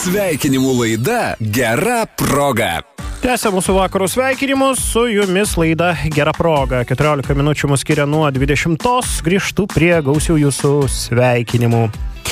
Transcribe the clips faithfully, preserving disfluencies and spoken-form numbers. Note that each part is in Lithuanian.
Sveikinimų laida Gera proga. Tęsia mūsų vakarų sveikinimus, su jumis laida Gera proga. keturiolika minučių mus skiria nuo dvidešimtos, grįžtu prie gausių jūsų sveikinimų.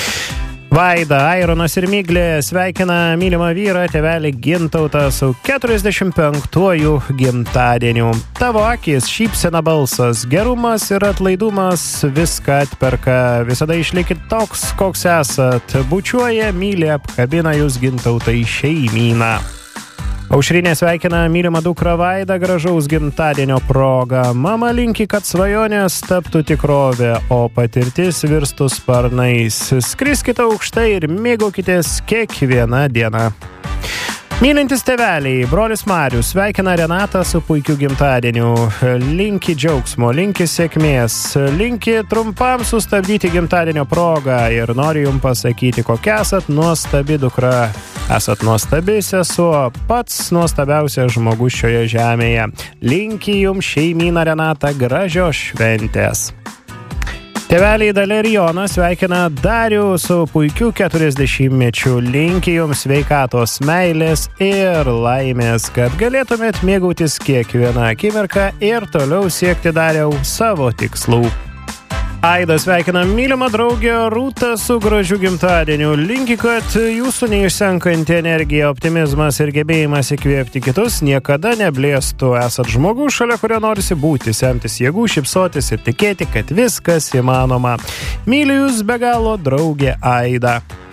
Vaida, Aironas ir Miglė sveikina mylimą vyrą, tėvelį Gintautą su keturiasdešimt penktuoju gimtadieniu. Tavo akis, šypsena, balsas, gerumas ir atlaidumas viską atperka. Visada išlikit toks, koks esat. Bučiuoja, myli, apkabina jūs Gintautai šeimyną. Aušrinė sveikina mylimą dukrą Vaidą gražaus gimtadienio proga. Mama linki, kad svajonės taptų tikrovė, o patirtis virstų sparnais. Skriskite aukštai ir mėgaukitės kiekvieną dieną. Mylintis tėveliai, brolis Marius sveikina Renatą su puikiu gimtadieniu. Linki džiaugsmo, linki sėkmės, linki trumpam sustabdyti gimtadienio progą ir nori jums pasakyti, kokia esat nuostabi dukra. Esat nuostabi sesuo, pats nuostabiausias žmogus šioje žemėje. Linki jums šeimyna Renata gražios šventės. Tėveliai Dalia ir Jonas sveikina Darių su puikiu keturiasdešimtmečiu. Linki jums sveikatos, meilės ir laimės, kad galėtumėt mėgautis kiekvieną akimirką ir toliau siekti, Dariau, savo tikslų. Aida sveikina mylimą draugę Rūtą su gražiu gimtadieniu. Linki, kad jūsų neišsenkanti energija, optimizmas ir gebėjimas įkvėpti kitus niekada neblėstų. Esat žmogus, šalia kurio norisi būti, semtis jėgų, šypsotis ir tikėti, kad viskas įmanoma. Myliu jūs be galo, draugė Aida.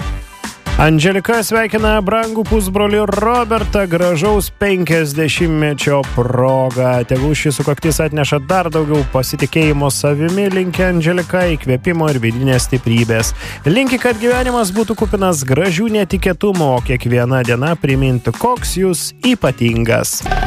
Andželika sveikina brangų pusbrolį Robertą gražaus penkiasdešimtmečio proga. Tegu šis sukaktis atneša dar daugiau pasitikėjimo savimi, linki Andželika įkvėpimo ir vidinės stiprybės. Linki, kad gyvenimas būtų kupinas gražių netikėtumų, kiekviena diena primintų, koks jūs ypatingas.